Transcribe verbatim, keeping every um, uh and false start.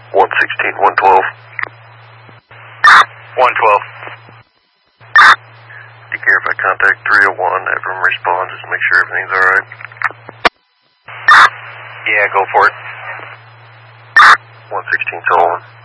one sixteen, one twelve. one twelve. Take care if I contact three oh one, have them respond, just make sure everything's alright. Yeah, go for it. one sixteen Sullivan.